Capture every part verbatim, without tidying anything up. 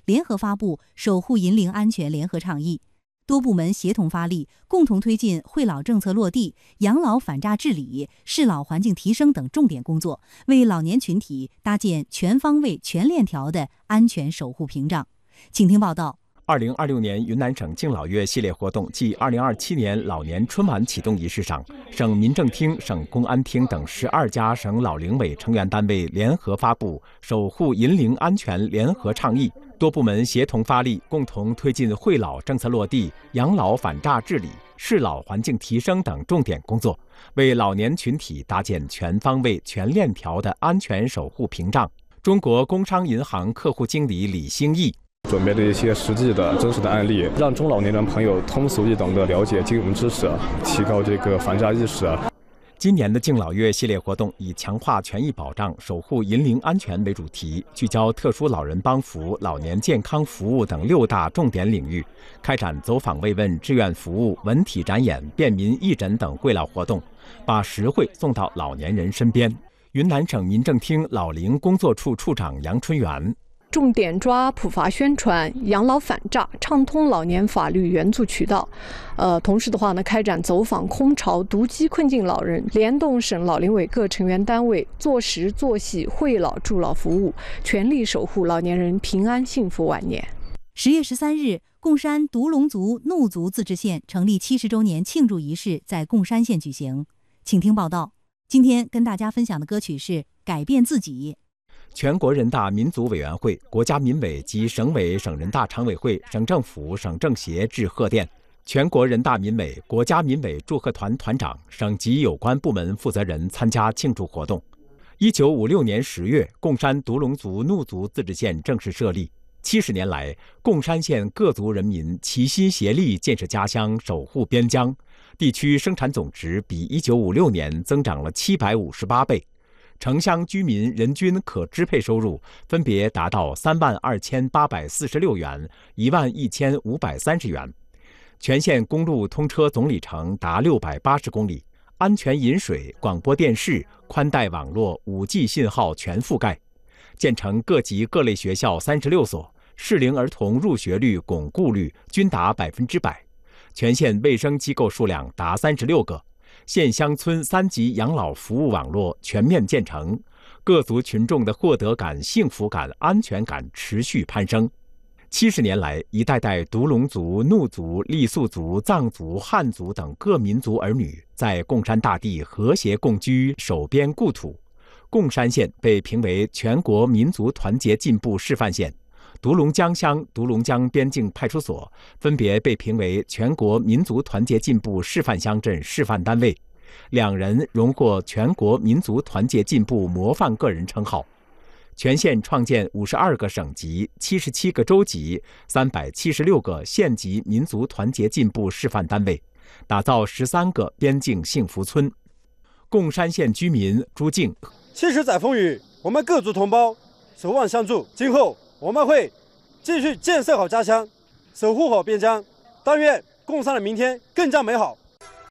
联合发布守护银龄安全联合倡议，多部门协同发力，共同推进惠老政策落地、养老反诈治理、适老环境提升等重点工作，为老年群体搭建全方位、全链条的安全守护屏障。请听报道。 二零二六年云南省敬老月系列活动暨二零二七年老年春晚启动仪式上，省民政厅、省公安厅等十二家省老龄委成员单位联合发布守护银龄安全联合倡议，多部门协同发力，共同推进惠老政策落地、养老反诈治理、适老环境提升等重点工作，为老年群体搭建全方位、全链条的安全守护屏障。中国工商银行客户经理李兴义准备了一些实际的真实的案例，让中老年人朋友通俗易懂地了解金融知识，提高这个反诈意识。 今年的敬老月系列活动以强化权益保障、守护银龄安全为主题，聚焦特殊老人帮扶、老年健康服务等六大重点领域，开展走访慰问、志愿服务、文体展演、便民义诊等惠老活动，把实惠送到老年人身边。云南省民政厅老龄工作处处长杨春元重点抓普法宣传、养老反诈，畅通老年法律援助渠道。呃，同时的话呢，开展走访空巢、独居困境老人，联动省老龄委各成员单位，做实做细惠老助老服务，全力守护老年人平安幸福晚年。 十月十三日，贡山独龙族怒族自治县成立七十周年庆祝仪式在贡山县举行。请听报道。今天跟大家分享的歌曲是《改变自己》。 全国人大民族委员会、国家民委及省委、省人大常委会、省政府、省政协致贺电。全国人大民委、国家民委祝贺团团长、省级有关部门负责人参加庆祝活动。一九五六年十月，贡山独龙族怒族自治县正式设立。七十年来，贡山县各族人民齐心协力建设家乡、守护边疆，地区生产总值比一九五六年增长了七百五十八倍。城乡居民人均可支配收入分别达到三万二千八百四十六元、一万一千五百三十元，全县公路通车总里程达六百八十公里，安全饮水、广播电视、宽带网络、五 G 信号全覆盖，建成各级各类学校三十六所，适龄儿童入学率、巩固率均达百分之百，全县卫生机构数量达三十六个。县乡村三级养老服务网络全面建成，各族群众的获得感、幸福感、安全感持续攀升。七十年来，一代代独龙族、怒族、傈僳族、藏族、汉族等各民族儿女在贡山大地和谐共居，守边故土。贡山县被评为全国民族团结进步示范县。独龙江乡独龙江边境派出所分别被评为全国民族团结进步示范乡镇示范单位，两人荣获全国民族团结进步模范个人称号。全县创建五十二个省级、七十七个州级、三百七十六个县级民族团结进步示范单位，打造十三个边境幸福村。贡山县居民朱静： 七十载风雨，我们各族同胞守望相助，今后我们会继续建设好家乡，守护好边疆，但愿贡山的明天更加美好。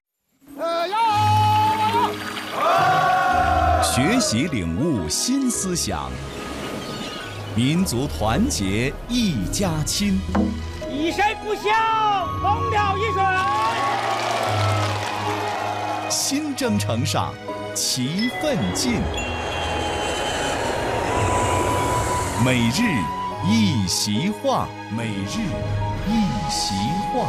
学习领悟新思想，民族团结一家亲， 以身不孝，同了一水。 新征程上，齐奋进。每日一席话，每日一席话。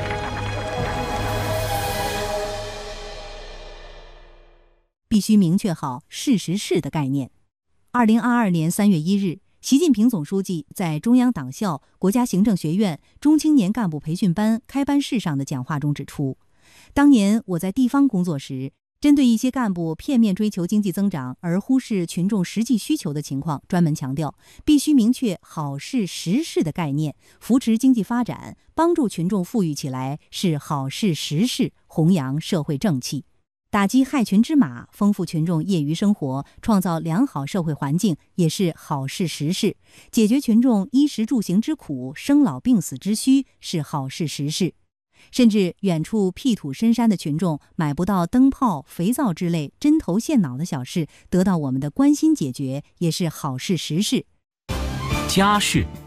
必须明确好事实是的概念。二零二二年三月一日，习近平总书记在中央党校国家行政学院中青年干部培训班开班式上的讲话中指出，当年我在地方工作时，针对一些干部片面追求经济增长而忽视群众实际需求的情况，专门强调必须明确好事实事的概念，扶持经济发展，帮助群众富裕起来是好事实事，弘扬社会正气。打击害群之马，丰富群众业余生活，创造良好社会环境，也是好事实事；解决群众衣食住行之苦、生老病死之需，是好事实事。甚至远处僻土深山的群众买不到灯泡、肥皂之类针头线脑的小事，得到我们的关心解决，也是好事实事。 家事